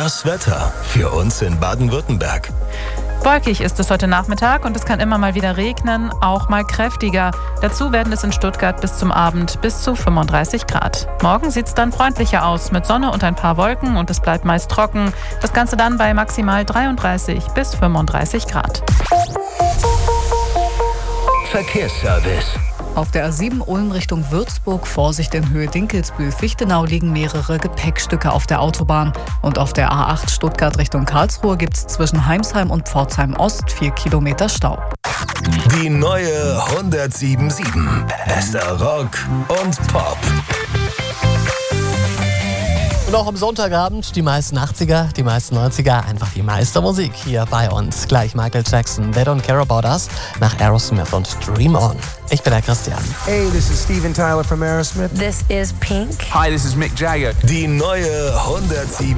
Das Wetter für uns in Baden-Württemberg. Wolkig ist es heute Nachmittag und es kann immer mal wieder regnen, auch mal kräftiger. Dazu werden es in Stuttgart bis zum Abend bis zu 35 Grad. Morgen sieht es dann freundlicher aus mit Sonne und ein paar Wolken und es bleibt meist trocken. Das Ganze dann bei maximal 33 bis 35 Grad. Verkehrsservice. Auf der A7 Ulm Richtung Würzburg, Vorsicht in Höhe Dinkelsbühl-Fichtenau, liegen mehrere Gepäckstücke auf der Autobahn. Und auf der A8 Stuttgart Richtung Karlsruhe gibt es zwischen Heimsheim und Pforzheim Ost 4 Kilometer Stau. Die neue 107.7. Bester Rock und Pop. Und auch am Sonntagabend die meisten 80er, die meisten 90er, einfach die meiste Musik hier bei uns. Gleich Michael Jackson, They Don't Care About Us, nach Aerosmith und Dream On. Ich bin der Christian. Hey, this is Steven Tyler from Aerosmith. This is Pink. Hi, this is Mick Jagger. Die neue 107.